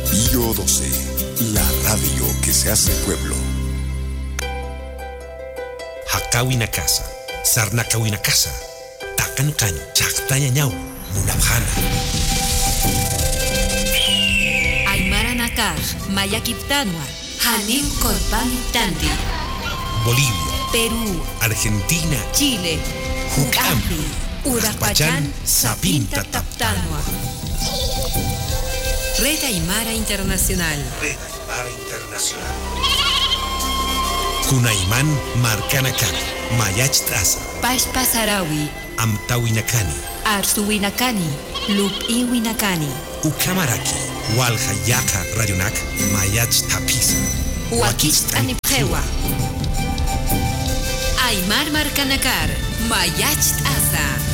Pío 12, la radio que se hace pueblo. Hakawina casa, sarnakawina casa, takankan, chaktañañau, munabjana. Aymara nakar, mayakiptanwa, hanim korpanitandi. Bolivia, Perú, Argentina, Chile, Jucampi, Urapachán, Sapinta Taptanwa. Red Aymara Internacional. Red Aymara Internacional. Kunaiman Marcanacan, Mayach-Taza, Pashpa Sarawi, Amtawinacani, Arsuwinacani, Lupiwinacani, Ucamaraki, Walhayaca Rayonac, Mayach-Tapisa, Huaquist Anipjewa. Aymar Marcanakar, Mayach-Taza.